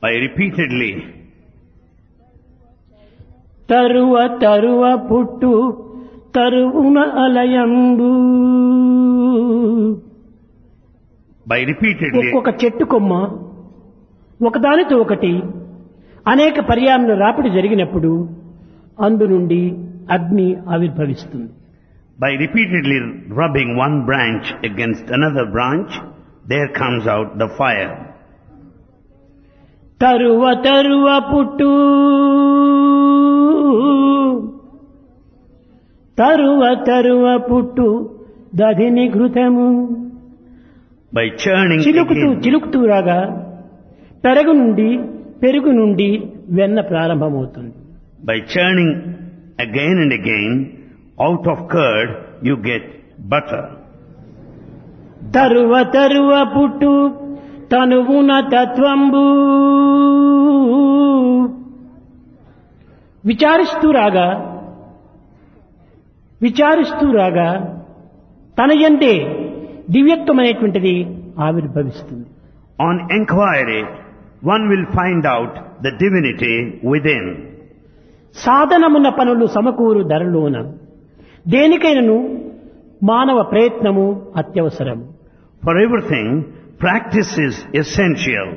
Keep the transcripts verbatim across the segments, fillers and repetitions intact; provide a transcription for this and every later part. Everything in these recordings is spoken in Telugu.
by repeatedly. తరువ తరువ పుట్టు తరువున అలయంబు. By repeatedly. ఒక్కొక్క చెట్టు కొమ్మ ఒకదానితో ఒకటి అనేక పర్యాయములు రాపిడి జరిగినప్పుడు అందు నుండి అగ్ని ఆవిర్భవిస్తుంది. By repeatedly rubbing one branch against another branch, there comes out the fire. తరువ తరువ పుట్టు తరువ తరువ పుట్టు దధిని ఘృతము. By churning చిలుకుతూ again, చిలుకుతూ రాగా పెరుగు నుండి పెరుగు నుండి వెన్న ప్రారంభమవుతుంది. by churning again and again, out of curd you get butter. తరువ తరువ పుట్టు తనువున తత్వంబు. విచారిస్తూ రాగా విచారిస్తూ రాగా తన యందే దివ్యత్వం అనేటువంటిది ఆవిర్భవిస్తుంది. On enquiry, one will find out the divinity within. సాధనమున్న పనులు సమకూరు ధరలోన దేనికైనను మానవ ప్రయత్నము అత్యవసరం. For everything, practice is essential.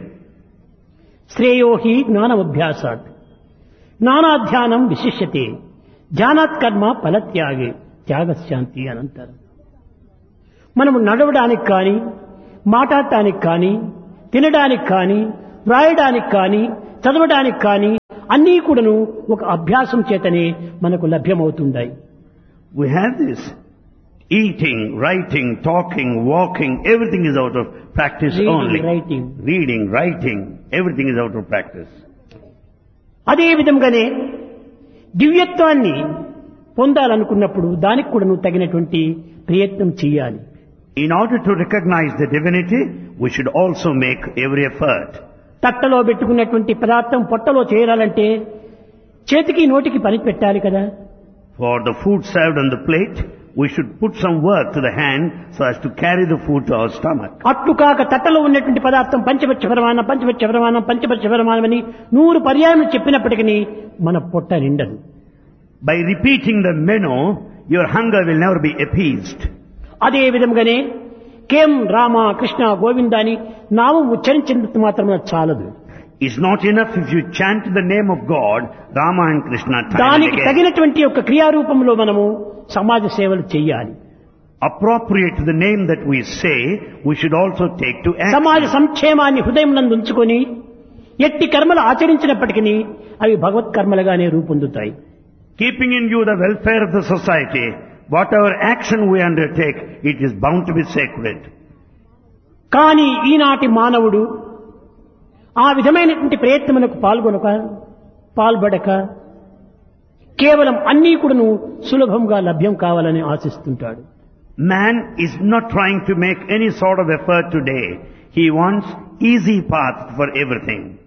శ్రేయోహి జ్ఞానమభ్యాసాత్ జ్ఞానాధ్యానం విశిష్యతే ధ్యానాత్ కర్మ ఫలత్యాగే త్యాగశాంతి అనంతరం. మనము నడవడానికి కానీ మాట్లాడటానికి కానీ తినడానికి కానీ వ్రాయడానికి కానీ చదవడానికి కానీ అన్నీ కూడాను ఒక అభ్యాసం చేతనే మనకు లభ్యమవుతుంటాయి. We have this eating, writing, talking, walking, everything is out of practice Reading, only. writing. Reading, writing, everything is out of practice. అదే విధంగానే దివ్యత్వాన్ని పొందాలనుకున్నప్పుడు దానికి కూడా నువ్వు తగినటువంటి ప్రయత్నం చేయాలి. In order to recognize the divinity, we should also make every effort. తట్టలో పెట్టుకున్నటువంటి పదార్థం పొట్టలో చేరాలంటే చేతికి నోటికి పని పెట్టాలి కదా. For the food served on the plate, we should put some work to the hand so as to carry the food to our stomach. అట్లు కాక తట్టలో ఉన్నటువంటి పదార్థం పంచపక్ష ప్రమాణం పంచపక్ష ప్రమాణం పంచపక్ష ప్రమాణం అని నూరు పర్యాయం చెప్పినప్పటికీ మన పొట్ట నిండదు. By repeating the menu, your hunger will never be appeased. అదే విధంగానే కేం రామ కృష్ణ గోవింద అని నామం ఉచ్చరించినంత మాత్రమే చాలదు. It's not enough if you chant the name of God, Rama and Krishna time and దానికి again. తగినటువంటి యొక్క క్రియారూపంలో మనము సమాజ సేవలు చేయాలి. Appropriate to the name that we say, we should also take to సమాజ action. సంక్షేమాన్ని హృదయం నందు ఉంచుకొని ఎట్టి కర్మలు ఆచరించినప్పటికీ అవి భగవత్ కర్మలుగానే రూపొందుతాయి. Keeping in view the welfare of the society, whatever action we undertake, it is bound to be sacred. కానీ ఈనాటి మానవుడు ఆ విధమైనటువంటి ప్రయత్నములకు పాల్గొనక పాల్పడక కేవలం అన్నీ కూడాను సులభంగా లభ్యం కావాలని ఆశిస్తుంటాడు. Man is not trying to make any sort of effort today. He wants easy path for everything.